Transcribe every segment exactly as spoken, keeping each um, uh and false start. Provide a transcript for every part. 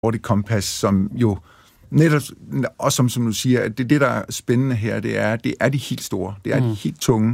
Nordic Compass, som jo netop, også som, som du siger, at det, det, der er spændende her, det er, det er de helt store, det er mm. de helt tunge,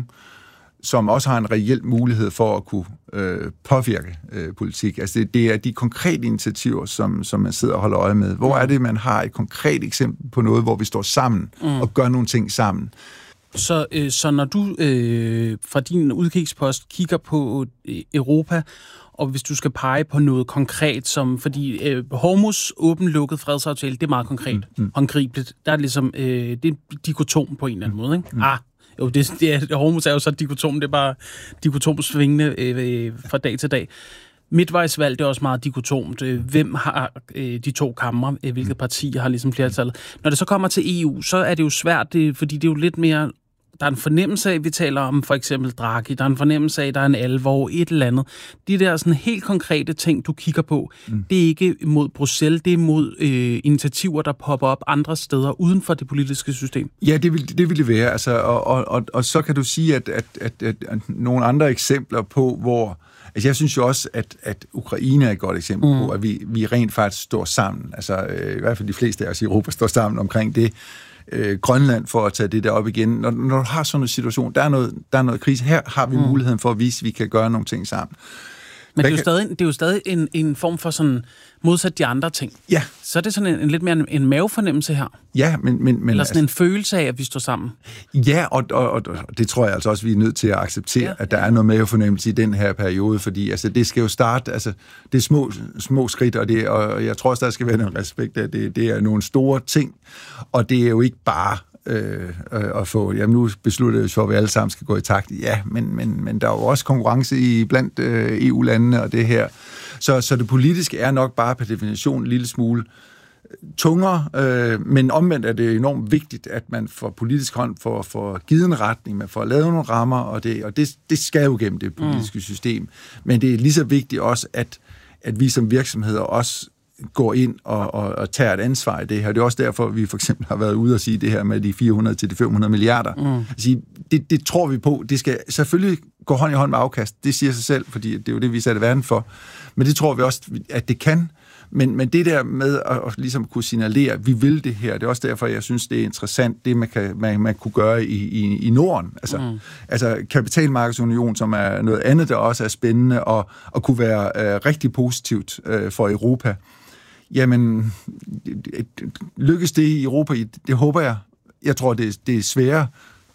som også har en reel mulighed for at kunne øh, påvirke øh, politik. Altså det, det er de konkrete initiativer, som, som man sidder og holder øje med. Hvor er det, man har et konkret eksempel på noget, hvor vi står sammen mm. og gør nogle ting sammen? Så, øh, så når du øh, fra din udkigspost kigger på øh, Europa, og hvis du skal pege på noget konkret, som fordi øh, Hormuz åben-lukket fredsaftale, det er meget konkret, mm. håndgribeligt. Der er ligesom, øh, det er dikotom på en eller anden måde, ikke? Mm. Ah, jo, det, det er, Hormuz er jo så dikotom, det er bare dikotomsvingende øh, fra dag til dag. Midtvejsvalg, det er også meget dikotomt. Hvem har øh, de to kamre? Hvilket parti har ligesom flertallet? Når det så kommer til E U, så er det jo svært, det, fordi det er jo lidt mere... Der er en fornemmelse af, vi taler om for eksempel Draghi, der er en fornemmelse af, der er en alvor, et eller andet. De der sådan helt konkrete ting, du kigger på, mm. det er ikke mod Bruxelles, det er mod øh, initiativer, der popper op andre steder uden for det politiske system. Ja, det vil det, vil det være. Altså, og, og, og, og så kan du sige, at, at, at, at, at nogle andre eksempler på, hvor... Altså, jeg synes jo også, at, at Ukraine er et godt eksempel mm. på, at vi, vi rent faktisk står sammen. Altså, øh, i hvert fald de fleste af os i Europa står sammen omkring det. Øh, Grønland for at tage det der op igen. Når, når du har sådan en situation, der er noget, der er noget krise. Her har vi mm. muligheden for at vise, at vi kan gøre nogle ting sammen. Men det er, jo stadig, det er jo stadig en, en form for sådan modsat de andre ting. Ja. Så er det sådan en, en lidt mere en, en mavefornemmelse her. Ja, men... men, men Eller sådan altså, en følelse af, at vi står sammen. Ja, og, og, og det tror jeg altså også, vi er nødt til at acceptere, ja. At der er noget mavefornemmelse i den her periode, fordi altså, det skal jo starte, altså det er små, små skridt, og, det, og jeg tror også, der skal være en respekt af, det, det er nogle store ting, og det er jo ikke bare øh, at få, jamen nu besluttede vi for, at vi alle sammen skal gå i takt. Ja, men, men, men der er jo også konkurrence i blandt øh, E U-landene og det her. Så, så det politiske er nok bare per definition en lille smule tungere, øh, men omvendt er det enormt vigtigt, at man får politisk hånd for, for givet en retning, man får lavet nogle rammer, og det, og det, det skal jo gennem det politiske mm. system. Men det er lige så vigtigt også, at, at vi som virksomheder også går ind og, og, og tager et ansvar i det her. Det er også derfor, vi for eksempel har været ude og sige det her med de fire hundrede til de fem hundrede milliarder. Mm. Altså, det, det tror vi på. Det skal selvfølgelig gå hånd i hånd med afkast. Det siger sig selv, fordi det er jo det, vi satte verden for. Men det tror vi også, at det kan. Men, men det der med at, at ligesom kunne signalere, at vi vil det her, det er også derfor, jeg synes, det er interessant, det man, kan, man, man kunne gøre i, i, i Norden. Altså, mm. altså kapitalmarkedsunion, som er noget andet, der også er spændende og, og kunne være uh, rigtig positivt uh, for Europa. Jamen, lykkes det i Europa? Det håber jeg. Jeg tror, det, det er sværere.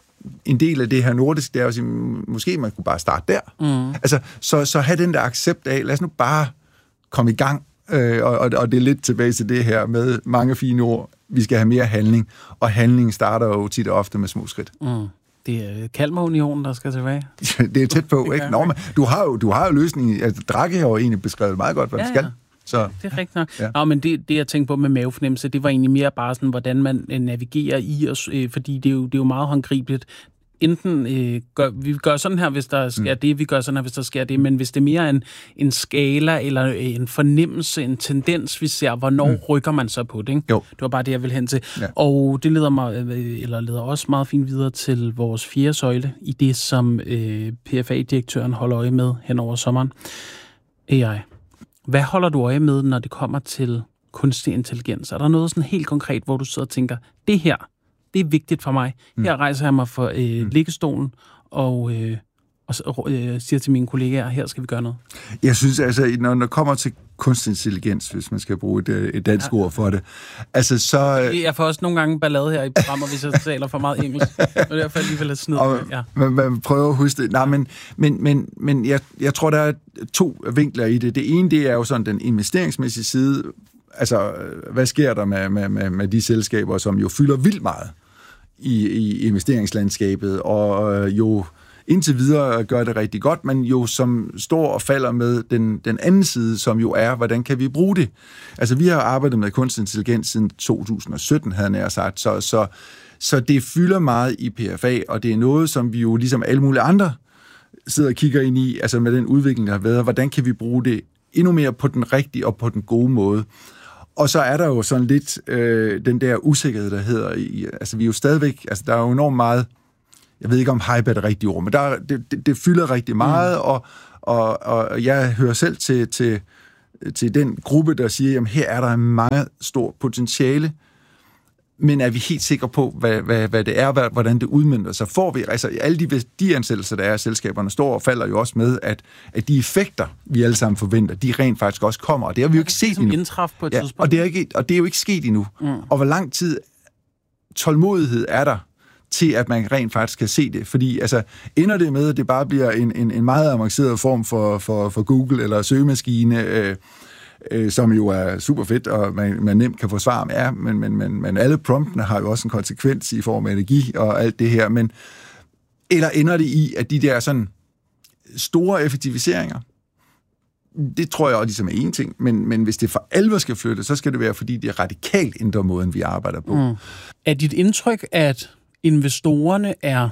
En del af det her nordisk, det er også, måske man kunne bare starte der. Mm. Altså, så, så have den der accept af, lad os nu bare komme i gang. Øh, og, og det er lidt tilbage til det her med mange fine ord. Vi skal have mere handling, og handling starter jo tit og ofte med små skridt. Mm. Det er Kalmarunionen, der skal tilbage. Det er tæt på, ikke? Nå, men du har jo, du har jo løsningen. Altså, Draghi har jo egentlig beskrevet meget godt, hvad ja, vi skal. Ja. Så, det er rigtigt nok. Ja. Nå, men det, det, jeg tænkte på med mavefornemmelse, det var egentlig mere bare sådan, hvordan man navigerer i os, øh, fordi det er, jo, det er jo meget håndgribeligt. Enten øh, gør, vi gør sådan her, hvis der sker mm. det, vi gør sådan her, hvis der sker det, men hvis det er mere en, en skala eller en fornemmelse, en tendens, vi ser, hvornår mm. rykker man så på det, ikke? Jo. Det var bare det, jeg ville hen til. Ja. Og det leder mig, eller leder også meget fint videre til vores fjerde søjle, i det, som øh, P F A-direktøren holder øje med hen over sommeren. A I. Hvad holder du øje med, når det kommer til kunstig intelligens? Er der noget sådan helt konkret, hvor du sidder og tænker, det her, det er vigtigt for mig. Her rejser jeg mig for øh, liggestolen og, øh, og øh, siger til mine kollegaer, her skal vi gøre noget. Jeg synes altså, når det kommer til kunstig intelligens, hvis man skal bruge et, et dansk ja. ord for det, altså så... Jeg får også nogle gange ballade her i programmer, hvis jeg taler for meget engelsk. Og derfor alligevel er sned. Ja. Man, man prøver at huske det. Nej, men, men, men, men jeg, jeg tror, der er to vinkler i det. Det ene, det er jo sådan den investeringsmæssige side. Altså, hvad sker der med, med, med, med de selskaber, som jo fylder vildt meget i, i investeringslandskabet, og jo indtil videre gør det rigtig godt, men jo som står og falder med den, den anden side, som jo er, hvordan kan vi bruge det? Altså, vi har arbejdet med kunstig intelligens siden to tusind og sytten, havde jeg sagt, så, så, så det fylder meget i P F A, og det er noget, som vi jo ligesom alle mulige andre sidder og kigger ind i, altså med den udvikling, der har været, hvordan kan vi bruge det endnu mere på den rigtige og på den gode måde? Og så er der jo sådan lidt øh, den der usikkerhed, der hedder, i, altså vi er jo stadigvæk, altså der er jo enormt meget, jeg ved ikke om hype er det rigtige ord, men der, det, det, det fylder rigtig meget, mm. og, og, og jeg hører selv til, til til den gruppe, der siger, jamen her er der meget stort potentiale, men er vi helt sikre på, hvad, hvad, hvad det er, hvad, hvordan det udmønter sig? Får vi, altså alle de værdiansættelser, der er, selskaberne står og falder jo også med, at, at de effekter, vi alle sammen forventer, de rent faktisk også kommer, og det har vi jo ikke set endnu. Indtræf på et ja, tidspunkt. og, det er ikke, og det er jo ikke sket endnu. Mm. Og hvor lang tid tålmodighed er der til, at man rent faktisk kan se det? Fordi altså, ender det med, at det bare bliver en, en, en meget avanceret form for, for, for Google eller søgemaskine, øh, øh, som jo er super fedt, og man, man nemt kan få svar med, ja, men, men, men, men alle promptene har jo også en konsekvens i form af energi og alt det her, men eller ender det i, at de der sådan store effektiviseringer, det tror jeg også ligesom er en ting, men, men hvis det for alvor skal flytte, så skal det være, fordi det radikalt ændrer måden, vi arbejder på. Mm. Er dit indtryk, at investorerne er,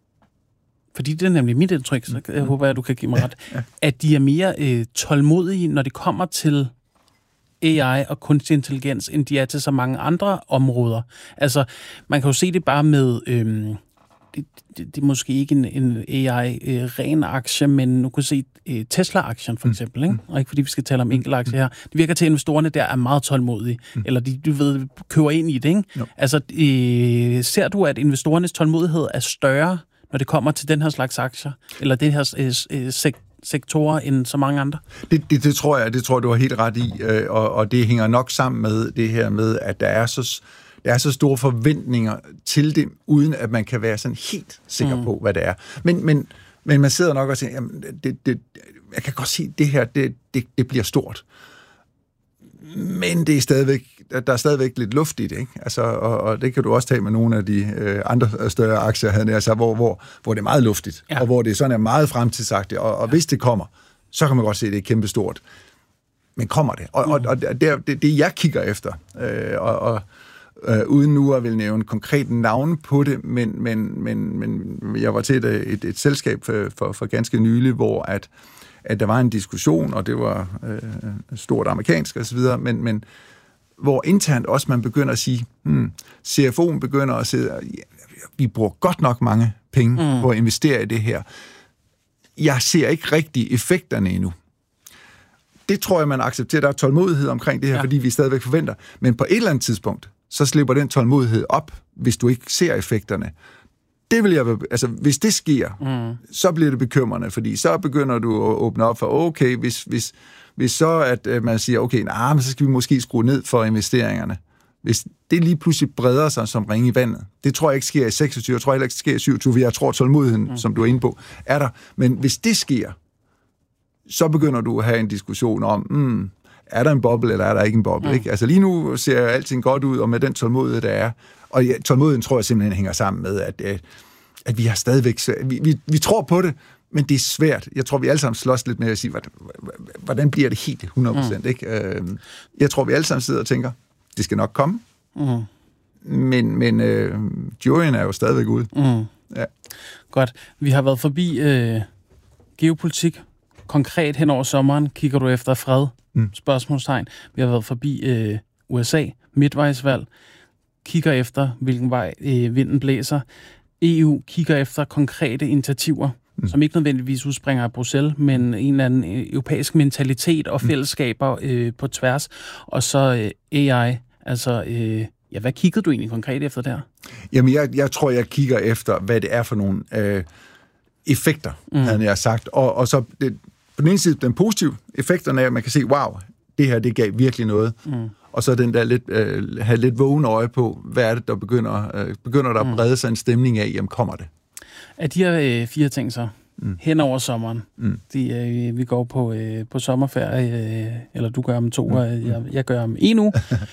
fordi det er nemlig mit indtryk, så jeg håber, at du kan give mig ret, ja, ja. at de er mere øh, tålmodige, når det kommer til A I og kunstig intelligens, end de er til så mange andre områder. Altså, man kan jo se det bare med, øhm, det, det, det er måske ikke en, en A I-ren øh, aktie, men nu kan se øh, Tesla-aktien for eksempel, ikke? Og ikke fordi vi skal tale om enkeltaktier her. Det virker til, at investorerne der er meget tålmodige, mm. eller de, du ved, køber ind i det, ikke? No. Altså, øh, ser du, at investorernes tålmodighed er større, når det kommer til den her slags aktier, eller den her øh, øh, sek- sektorer end så mange andre? Det, det, det tror jeg, det tror jeg, du har helt ret i, øh, og, og det hænger nok sammen med det her med, at der er så, der er så store forventninger til det, uden at man kan være sådan helt sikker mm. på, hvad det er. Men, men, men man sidder nok og siger, jamen, det, det, jeg kan godt se, det her, det, det, det bliver stort. Men det er stadigvæk, der er stadigvæk lidt luft i det, ikke? Altså, og, og det kan du også tage med nogle af de øh, andre større aktier, havde altså, hvor, hvor, hvor det er meget luftigt, ja. Og hvor det sådan er meget fremtidsagtigt, og, og ja. Hvis det kommer, så kan man godt se, at det er kæmpestort. Men kommer det? Og, mm. og, og det er det, det, jeg kigger efter, øh, og, og øh, uden nu at vil nævne konkret navn på det, men, men, men, men jeg var til et, et, et selskab for, for, for ganske nylig, hvor at at der var en diskussion, og det var øh, stort amerikansk og så videre, men, men hvor internt også man begynder at sige, hmm, C F O'en begynder at sige, ja, vi bruger godt nok mange penge mm. på at investere i det her. Jeg ser ikke rigtig effekterne endnu. Det tror jeg, man accepterer, der er tålmodighed omkring det her, ja. Fordi vi stadigvæk forventer. Men på et eller andet tidspunkt, så slipper den tålmodighed op, hvis du ikke ser effekterne. Det vil jeg, altså hvis det sker, mm. så bliver det bekymrende, fordi så begynder du at åbne op for, okay, hvis, hvis, hvis så at man siger, okay, nej, men så skal vi måske skrue ned for investeringerne. Hvis det lige pludselig breder sig som ringe i vandet, det tror jeg ikke sker i seksogtyve, jeg tror heller ikke sker i syvogtyve, for jeg tror tålmodigheden, mm. som du er inde på, er der. Men hvis det sker, så begynder du at have en diskussion om, mm, er der en boble, eller er der ikke en boble? Mm. Ikke? Altså lige nu ser alting godt ud, og med den tålmodighed, der er. Og ja, tålmodigheden tror jeg simpelthen hænger sammen med, at, at, at vi har stadigvæk... Vi, vi, vi tror på det, men det er svært. Jeg tror, vi alle sammen slås lidt med at sige, hvordan bliver det helt hundrede procent? Mm. Ikke? Jeg tror, vi alle sammen sidder og tænker, det skal nok komme. Mm. Men, men øh, juryen er jo stadigvæk ude. Mm. Ja. Godt. Vi har været forbi øh, geopolitik. Konkret hen over sommeren kigger du efter fred. Mm. Spørgsmålstegn. Vi har været forbi øh, U S A, midtvejsvalg, kigger efter, hvilken vej øh, vinden blæser. E U kigger efter konkrete initiativer, mm. som ikke nødvendigvis udspringer af Bruxelles, men en eller anden europæisk mentalitet og fællesskaber øh, på tværs. Og så øh, A I, altså... Øh, ja, hvad kiggede du egentlig konkret efter der? Jamen, jeg, jeg tror, jeg kigger efter, hvad det er for nogle øh, effekter, mm. havde jeg sagt. Og, og så det, på den ene side, den positive effekterne er, at man kan se, wow, det her, det gav virkelig noget. Mm. Og så den der lidt, øh, have lidt vågen øje på, hvad er det, der begynder, øh, begynder der at brede sig en stemning af, jamen kommer det. Af de her øh, fire ting så, mm. hen over sommeren, mm. de, øh, vi går på, øh, på sommerferie, øh, eller du gør om to, mm. øh, jeg, jeg gør om en uge.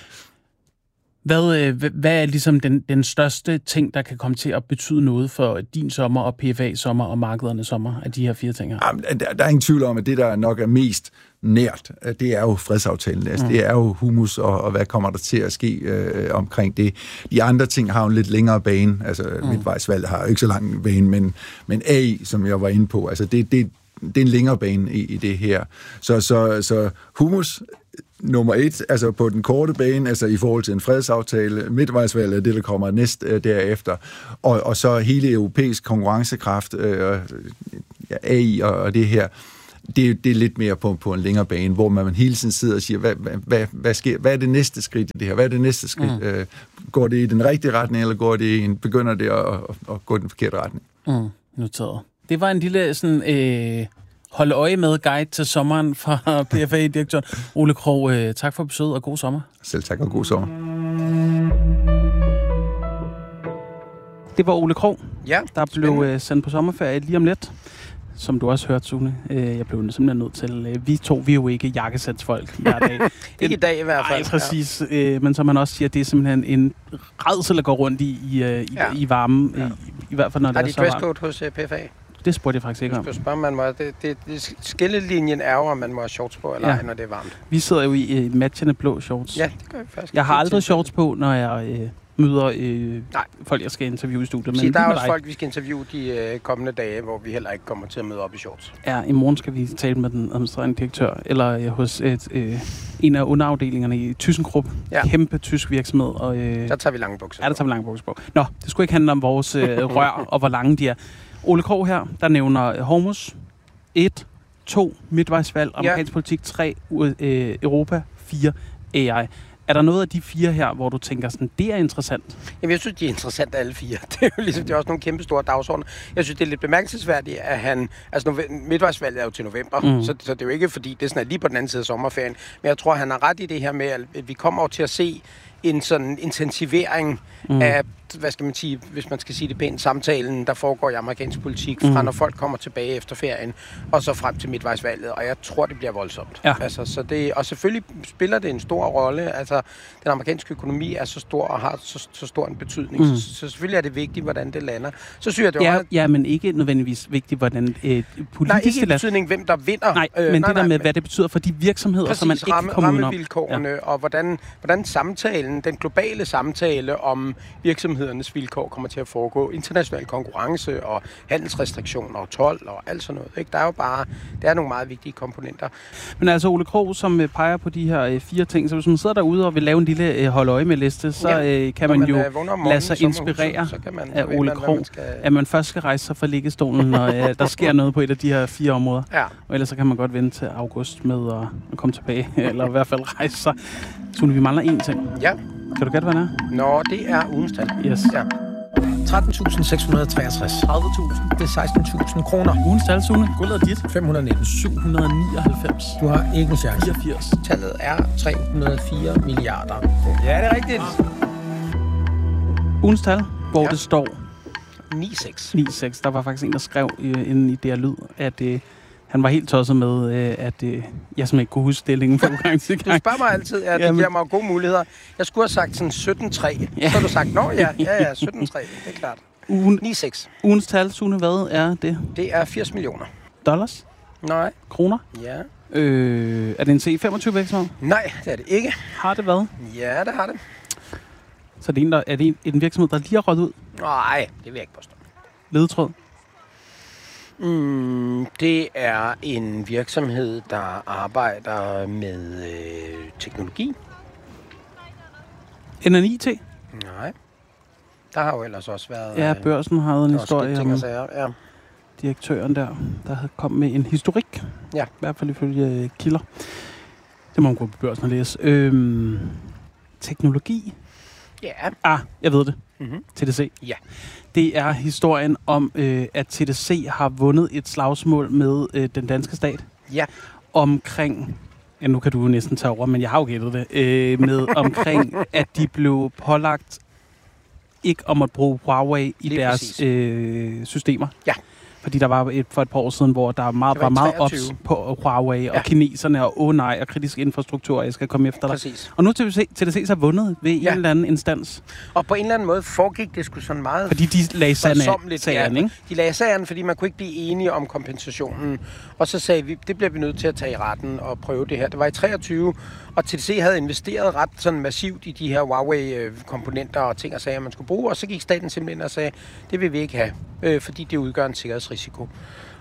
Hvad, øh, hvad er ligesom den, den største ting, der kan komme til at betyde noget for din sommer og P F A-sommer og markedernes sommer af de her fire ting her? Jamen, der, der er ingen tvivl om, at det, der nok er mest nært, det er jo fredsaftalen. Altså, mm. Det er jo humus, og, og hvad kommer der til at ske øh, omkring det. De andre ting har jo en lidt længere bane. Altså, mm. midtvejsvalg har jo ikke så lang bane, men, men A I, som jeg var inde på, altså, det, det, det er en længere bane i, i det her. Så, så, så humus... Nummer et, altså på den korte bane, altså i forhold til en fredsaftale, midtvejsvalg er det, der kommer næst øh, derefter, og, og så hele europæisk konkurrencekraft, øh, ja, A I og, og det her. det, det er lidt mere på, på en længere bane, hvor man hele tiden sidder og siger, hvad, hvad, hvad, hvad, sker, hvad er det næste skridt i det her? Hvad er det næste skridt? Mm. Øh, går det i den rigtige retning, eller går det i en, begynder det at, at, at gå i den forkerte retning? Mm, noteret. Det var en lille sådan, øh, holde øje med guide til sommeren fra P F A-direktøren Ole Krogh. Øh, tak for besøget, og god sommer. Selv tak, og god sommer. Det var Ole Krogh, ja, der blev øh, sendt på sommerferie lige om lidt. Som du også hørte, Sune. Øh, jeg blev simpelthen nødt til. Øh, vi to, vi er jo ikke jakkesætsfolk hver dag. Ikke i dag i hvert fald. Nej, præcis. Ja. Øh, men som man også siger, det er simpelthen en rædsel at gå rundt i, i, i, ja. i varme. Ja. I, I hvert fald, når har det er de så varmt. Har de dresscode hos uh, P F A? Det spurgte jeg faktisk ikke om. Spørge, man må, det, det, det, skillelinjen er jo, om man må have shorts på, eller ja. ej, når det er varmt. Vi sidder jo i uh, matchende blå shorts. Ja, det gør vi faktisk. Jeg har aldrig shorts på, når jeg øh, møder øh, folk, jeg skal interviewe i studiet. Men der er også dig. folk, vi skal interviewe de øh, kommende dage, hvor vi heller ikke kommer til at møde op i shorts. Ja, i morgen skal vi tale med den administrerende direktør, eller øh, hos et, øh, en af underafdelingerne i ThyssenKrupp. Ja. Kæmpe tysk virksomhed. Og, øh, der tager vi lange bukser. Ja, der tager vi lange bukser på. Nå, det skulle ikke handle om vores øh, rør, og hvor lange de er. Ole Krogh her, der nævner Hormuz. et, to, midtvejsvalg, amerikansk ja. politik. tre, øh, Europa. fire, A I. Er der noget af de fire her, hvor du tænker sådan, det er interessant? Jamen, jeg synes, de er interessante alle fire. Det er jo ligesom, det er også nogle kæmpe store dagsordner. Jeg synes, det er lidt bemærkelsesværdigt, at han... Altså, midtvejsvalget er jo til november, mm. så, så det er jo ikke, fordi det sådan er lige på den anden side af sommerferien. Men jeg tror, han har ret i det her med, at vi kommer over til at se en sådan intensivering mm. af, hvad skal man sige, hvis man skal sige det pænt, samtalen, der foregår i amerikansk politik, fra mm. når folk kommer tilbage efter ferien, og så frem til midtvejsvalget, og jeg tror, det bliver voldsomt. Ja. Altså, så det, og selvfølgelig spiller det en stor rolle, altså den amerikanske økonomi er så stor og har så, så stor en betydning, mm. så, så selvfølgelig er det vigtigt, hvordan det lander. Så synes jeg, det ja, også, ja, men ikke nødvendigvis vigtigt, hvordan øh, politisk... Nej, ikke i betydning, hvem der vinder. Nej, men øh, nej, det der med, nej, hvad det betyder for de virksomheder, præcis, som man ikke ramme, kan komme udenom. Rammevilkårene, ja. og hvordan, hvordan samtalen, den globale samtale om virksomhedernes vilkår kommer til at foregå. International konkurrence og handelsrestriktioner og told og alt sådan noget. Ikke? Der er jo bare, der er nogle meget vigtige komponenter. Men altså Ole Krogh, som øh, peger på de her øh, fire ting, så hvis man sidder derude og vil lave en lille øh, hold øje med liste, så øh, kan man, man jo morgen, lade sig inspirere så man, af Ole Krogh, man skal... at man først skal rejse sig fra liggestolen, når øh, der sker noget på et af de her fire områder. Ja. Og ellers så kan man godt vente til august med at, at komme tilbage, eller i hvert fald rejse sig. Sune, vi mangler én ting. Ja. Kan du gætte, hvad det er? Nå, det er ugens tal. Yes. Ja. tretten tusind seks hundrede treogtres. tredive tusind. Det er seksten tusind kroner. Ugens tal, Sune. Guldet er dit. fem hundrede nitten. syv hundrede nioghalvfems. Du har ikke en chance. fireogfirs. Tallet er tre hundrede og fire milliarder kroner. Ja, det er rigtigt. Ugens tal, hvor ja. det står... ni seks. ni seks. Der var faktisk en, der skrev øh, inden i D R Lyd, at... Øh, han var helt tosset med, øh, at øh, jeg simpelthen ikke kunne huske stillingen for ugangs. Du spørger mig altid, at det giver mig gode muligheder. Jeg skulle have sagt sådan sytten tre. Ja. Så har du sagt, nå ja, ja, ja, sytten tre, det er klart. Ugen, ni seks. Ugens tal, Sune, hvad er det? Det er firs millioner. Dollars? Nej. Kroner? Ja. Øh, er det en C femogtyve virksomhed? Nej, det er det ikke. Har det været? Ja, det har det. Så det er, en, der, er det en, en virksomhed, der lige har røget ud? Nej, det vil jeg ikke påstå. Ledetråd? Mm, det er en virksomhed, der arbejder med øh, teknologi. N N I T? Nej. Der har jo ellers også været... Ja, børsen havde en historie om ja. direktøren der, der havde kommet med en historik. Ja. I hvert fald ifølge øh, kilder. Det må man gå på børsen og læse. Øhm, teknologi? Ja. Ah, jeg ved det. Mm-hmm. T D C? Ja. Det er historien om, øh, at T D C har vundet et slagsmål med øh, den danske stat. Ja. Omkring, ja nu kan du næsten tage over, men jeg har jo gættet det, øh, med omkring, at de blev pålagt ikke om at bruge Huawei i Lige deres øh, systemer. Ja. Fordi der var et, for et par år siden, hvor der meget, var, var meget ops på Huawei ja. og kineserne, og åh oh nej, og kritisk infrastruktur, og jeg skal komme efter dig. Præcis. Og nu til T D C så vundet ved ja. en eller anden instans. Og på en eller anden måde foregik det sgu sådan meget... Fordi de lagde sagen, ikke? De lagde sagen, fordi man kunne ikke blive enige om kompensationen. Og så sagde vi, det bliver vi nødt til at tage i retten og prøve det her. Det var i treogtyve, og T D C havde investeret ret sådan massivt i de her Huawei-komponenter og ting og sager, man skulle bruge. Og så gik staten simpelthen og sagde, det vil vi ikke have, øh, fordi det udgør en sikkerhedsrisiko.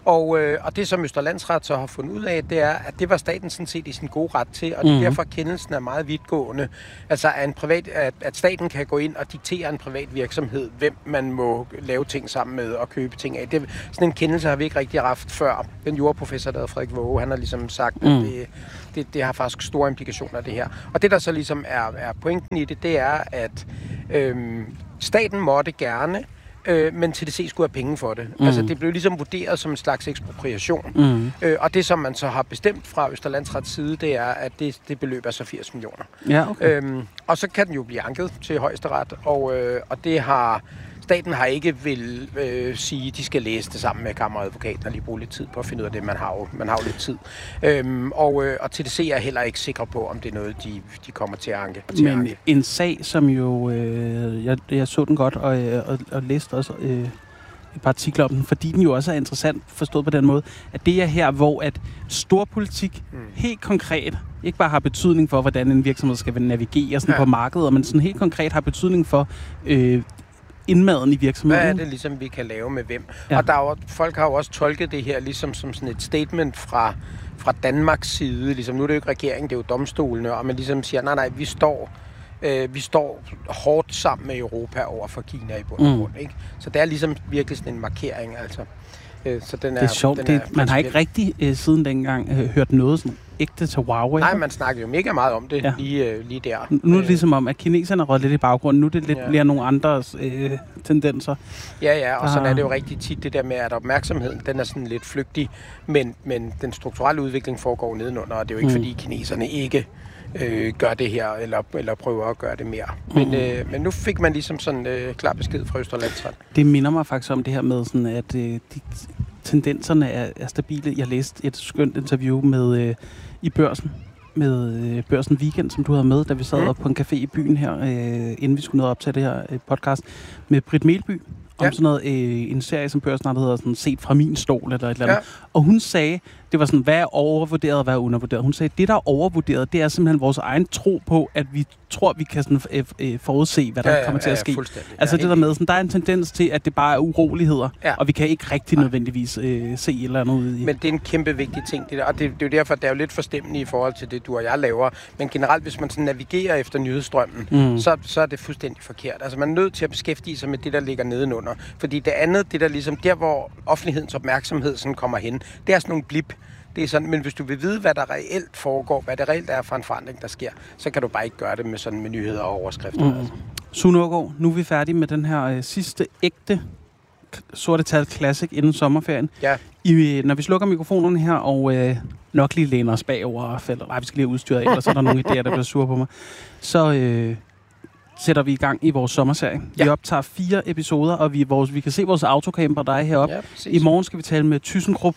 Og, øh, og det, som Østre Landsret så har fundet ud af, det er, at det var staten sådan set i sin gode ret til, og det er mm. derfor, kendelsen er meget vidtgående. Altså, at, en privat, at, at staten kan gå ind og diktere en privat virksomhed, hvem man må lave ting sammen med og købe ting af. Det, sådan en kendelse har vi ikke rigtig haft før. Den juraprofessor, der hedder Frederik Våge, han har ligesom sagt, mm. at det, det, det har faktisk store implikationer, det her. Og det, der så ligesom er, er pointen i det, det er, at øhm, staten måtte gerne, øh, men T D C skulle have penge for det. Mm. Altså, det blev ligesom vurderet som en slags ekspropriation. Mm. Øh, og det, som man så har bestemt fra Østre Landsrets side, det er, at det, det beløb er så firs millioner. Ja, okay. øhm, og så kan den jo blive anket til højesteret, og, øh, og det har... Staten har ikke vil øh, sige, at de skal læse det sammen med kammeradvokaten og lige bruge lidt tid på at finde ud af det. Man har jo, man har jo lidt tid. Øhm, og, øh, og T D C er heller ikke sikre på, om det er noget, de, de kommer til at anke. Til Men anke. En sag, som jo... Øh, jeg, jeg så den godt, og, og, og læste også øh, et par artikler om den, fordi den jo også er interessant forstået på den måde, at det er her, hvor at storpolitik mm. helt konkret ikke bare har betydning for, hvordan en virksomhed skal navigere sådan ja. på markedet, men sådan helt konkret har betydning for... Øh, indmaden i virksomheden. Hvad er det ligesom, vi kan lave med hvem? Ja. Og der er jo, folk har jo også tolket det her ligesom som sådan et statement fra, fra Danmarks side. Ligesom, nu er det jo ikke regeringen, det er jo domstolene, og man ligesom siger, nej, nej, vi står, øh, vi står hårdt sammen med Europa over for Kina i bund og grund. Mm. Ikke? Så det er ligesom virkelig sådan en markering, altså. Øh, så den er, det er sjovt. Den det, er man har ikke rigtig øh, siden dengang øh, hørt noget sådan ægte til Huawei. Nej, man snakker jo mega meget om det ja. lige, øh, lige der. Nu er det ligesom om, at kineserne rød lidt i baggrunden. Nu er det lidt ja. mere nogle andre øh, tendenser. Ja, ja, og sådan er det jo rigtig tit det der med, at opmærksomheden, den er sådan lidt flygtig, men, men den strukturelle udvikling foregår nedenunder, og det er jo ikke, mm. fordi kineserne ikke øh, gør det her, eller, eller prøver at gøre det mere. Men, mm. øh, men nu fik man ligesom sådan øh, klar besked fra Østre Landsret. Det minder mig faktisk om det her med, sådan, at øh, de tendenserne er, er stabile. Jeg læste et skønt interview med øh, i Børsen, med øh, Børsen Weekend, som du havde med, da vi sad mm. op på en café i byen her, øh, inden vi skulle ned op til det her øh, podcast, med Britt Melby, om ja. sådan noget, øh, en serie, som Børsen har, der hedder sådan, Set fra min stol, eller et eller andet. Ja. Og hun sagde, det var sådan, hvad er overvurderet, og hvad er undervurderet? Hun sagde, det, der er overvurderet, det er simpelthen vores egen tro på, at vi tror, vi kan sådan, øh, øh, forudse, hvad der ja, ja, kommer til at ske. Ja, altså ja, det der med, sådan, der er en tendens til, at det bare er uroligheder, ja. og vi kan ikke rigtig Nej. nødvendigvis øh, se et eller andet ud i. Men det er en kæmpe vigtig ting, det der. Og det, det er jo derfor, det er jo lidt forstemmende i forhold til det, du og jeg laver. Men generelt, hvis man sådan navigerer efter nyhedsstrømmen, mm. så, så er det fuldstændig forkert. Altså man er nødt til at beskæftige sig med det, der ligger nedenunder. Fordi det andet, det der ligesom, der hvor offentlighedens opmærksomhed sådan kommer hen, det er sådan nogle blip. Det er sådan, men hvis du vil vide, hvad der reelt foregår, hvad det reelt er for en forandring, der sker, så kan du bare ikke gøre det med sådan med nyheder og overskrifter. Mm. Altså. Sune Aagaard, nu er vi færdige med den her øh, sidste ægte sorte tal classic inden sommerferien. Ja. I, når vi slukker mikrofonerne her og øh, nok lige læner os bagover og falder, nej, vi skal lige have udstyret, ellers er der nogle idéer, der bliver sure på mig, så øh, sætter vi i gang i vores sommerserie. Ja. Vi optager fire episoder, og vi, vores, vi kan se vores autocamper, der er heroppe. Ja, i morgen skal vi tale med ThyssenKrupp,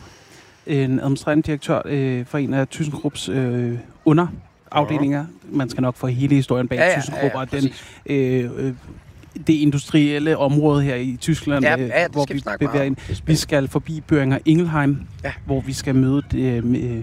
en administrerende direktør øh, for en af ThyssenKrupps øh, underafdelinger. Man skal nok få hele historien bag ja, ja, ThyssenKrupp ja, ja, og den, øh, øh, det industrielle område her i Tyskland, ja, ja, øh, hvor vi, vi bevæger ind. Vi skal forbi Böhringer Ingelheim, ja. hvor vi skal møde øh, med,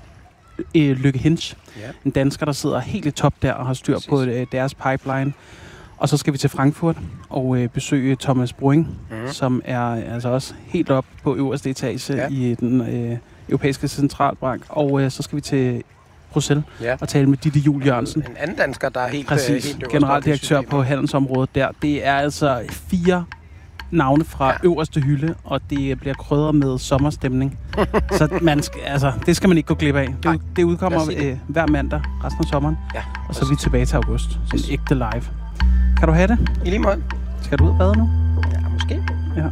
øh, Lykke Hinch, ja. en dansker, der sidder helt i top der og har styr Præcis. på øh, deres pipeline. Og så skal vi til Frankfurt og øh, besøge Thomas Bruing, mm. som er altså også helt op på øverste etage ja. i den øh, europæiske centralbank. Og øh, så skal vi til Bruxelles ja. og tale med Ditte Juel Jørgensen. En anden dansker, der er helt, Præcis, helt generaldirektør på handelsområdet der. Det er altså fire navne fra ja. øverste hylde, og det bliver krydret med sommerstemning. Så man skal, altså, det skal man ikke gå glip af. Det, det udkommer øh, hver mandag resten af sommeren. Ja, og så er vi tilbage til august. Som yes. ægte live. Kan du have det? I lige måde. Skal du ud og bade nu? Ja, måske. Ja.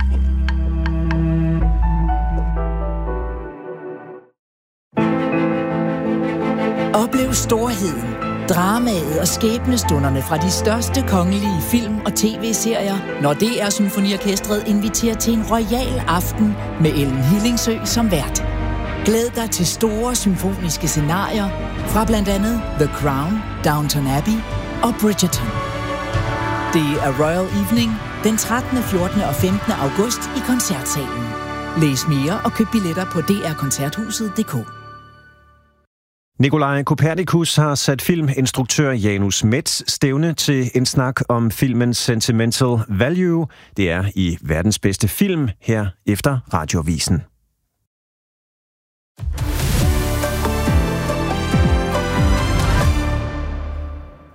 Oplev storheden, dramaet og skæbnestunderne fra de største kongelige film- og tv-serier, når D R Symfoniorkestret inviterer til en royal aften med Ellen Hillingsø som vært. Glæd dig til store symfoniske scenarier fra blandt andet The Crown, Downton Abbey og Bridgerton. Det er Royal Evening den trettende, fjortende og femtende august i Koncertsalen. Læs mere og køb billetter på d r koncerthuset punktum d k. Nikolaj Kopernikus har sat filminstruktør Janus Metz stævne til en snak om filmen Sentimental Value. Det er i verdens bedste film her efter Radioavisen.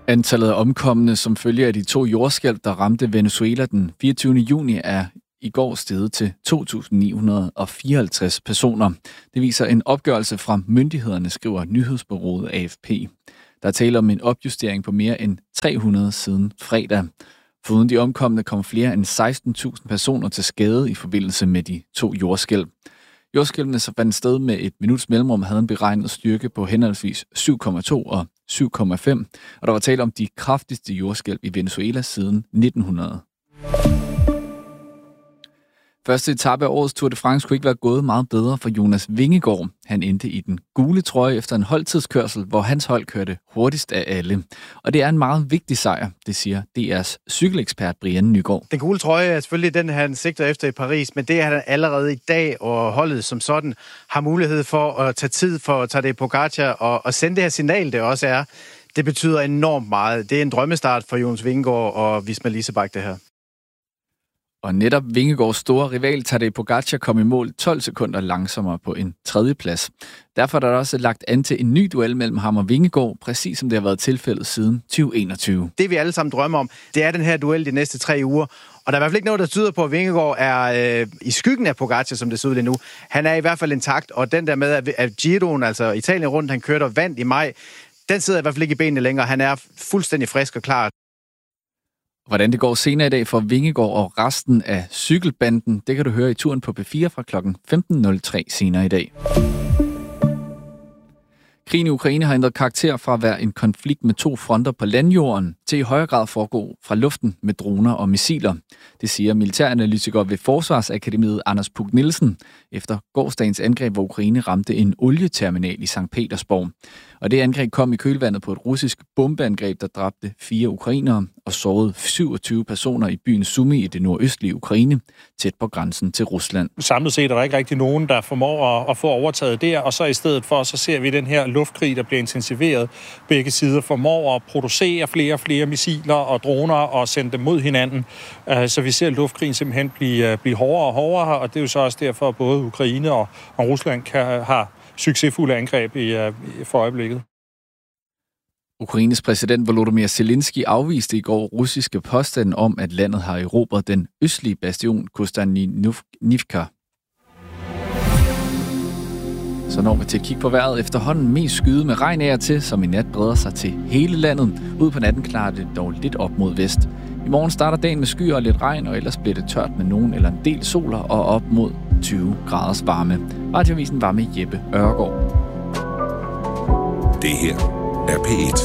Antallet af omkomne som følge af de to jordskælv, der ramte Venezuela den fireogtyvende juni, er i går steget til to tusind ni hundrede fireoghalvtreds personer. Det viser en opgørelse fra myndighederne, skriver nyhedsbureauet A F P. Der er tale om en opjustering på mere end tre hundrede siden fredag. Foruden de omkomne kom flere end seksten tusind personer til skade i forbindelse med de to jordskælv. Jordskælvene, som fandt sted med et minuts mellemrum, havde en beregnet styrke på henholdsvis syv komma to og syv komma fem, og der var tale om de kraftigste jordskælv i Venezuela siden nitten hundrede. Første etape af årets Tour de France kunne ikke være gået meget bedre for Jonas Vingegaard. Han endte i den gule trøje efter en holdtidskørsel, hvor hans hold kørte hurtigst af alle. Og det er en meget vigtig sejr, det siger D R's cykelekspert Brian Nygaard. Den gule trøje er selvfølgelig den, han sigter efter i Paris, men det er han allerede i dag, og holdet som sådan har mulighed for at tage tid for at tage det Pogacar og, og sende det her signal, det også er. Det betyder enormt meget. Det er en drømmestart for Jonas Vingegaard og Visma Leasebach, det her. Og netop Vingegaards store rival Tadej Pogacar kom i mål tolv sekunder langsommere på en tredjeplads. Derfor er der også lagt an til en ny duel mellem ham og Vingegaard, præcis som det har været tilfældet siden tyve enogtyve. Det vi alle sammen drømmer om, det er den her duel de næste tre uger. Og der er i hvert fald ikke noget, der tyder på, at Vingegaard er øh, i skyggen af Pogacar, som det ser ud lige nu. Han er i hvert fald intakt, og den der med, at Giroen, altså Italien rundt, han kørte og vandt i maj, den sidder i hvert fald ikke i benene længere. Han er fuldstændig frisk og klar. Hvordan det går senere i dag for Vingegaard og resten af cykelbanden, det kan du høre i turen på P fire fra klokken femten nul tre senere i dag. Krigen i Ukraine har ændret karakter fra at være en konflikt med to fronter på landjorden, til i højere grad foregå fra luften med droner og missiler. Det siger militæranalytiker ved Forsvarsakademiet Anders Puk Nielsen, efter gårsdagens angreb, hvor Ukraine ramte en olieterminal i Sankt Petersborg. Og det angreb kom i kølvandet på et russisk bombeangreb, der dræbte fire ukrainere og sårede syvogtyve personer i byen Sumy i det nordøstlige Ukraine, tæt på grænsen til Rusland. Samlet set er der ikke rigtig nogen, der formår at, at få overtaget der, og så i stedet for, så ser vi den her luftkrig, der bliver intensiveret. Begge sider formår at producere flere og flere missiler og droner og sende dem mod hinanden. Så vi ser luftkrigen simpelthen blive, blive hårdere og hårdere, og det er jo så også derfor, at både Ukraine og, og Rusland kan have succesfulde angreb i, i, for øjeblikket. Ukraines præsident Volodymyr Zelensky afviste i går russiske påstande om, at landet har erobret den østlige bastion Kostanivka. Så når vi til at kigge på vejret, efterhånden mest skyde med regn af og til, som i nat breder sig til hele landet. Ud på natten klarer det dog lidt op mod vest. I morgen starter dagen med skyer og lidt regn, og ellers bliver det tørt med nogen eller en del soler og op mod tyve graders varme. Radioavisen var med Jeppe Ørgaard. Det her er P et.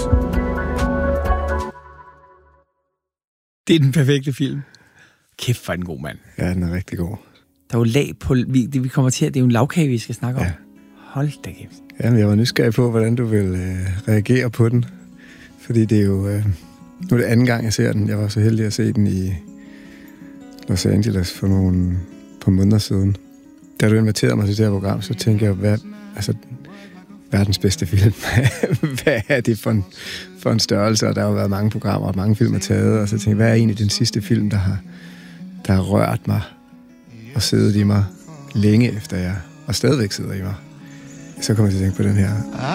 Det er den perfekte film. Kæft for en god mand. Ja, den er rigtig god. Der er jo lag på... Vi, vi kommer til at... Det er jo en lavkage, vi skal snakke om. Ja. Hold da kæft. Jamen, jeg var nysgerrig på, hvordan du vil øh, reagere på den. Fordi det er jo... Øh, nu er det anden gang, jeg ser den. Jeg var så heldig at se den i Los Angeles for nogle par måneder siden. Da du inviterede mig til det her program, så tænkte jeg, hvad... Altså, verdens bedste film. Hvad er det for en, for en størrelse? Og der har jo været mange programmer og mange film er taget. Og så tænkte jeg, hvad er egentlig den sidste film, der har, der har rørt mig og siddet i mig længe efter jeg, og stadigvæk sidder i mig? Så kommer jeg til at tænke på den her.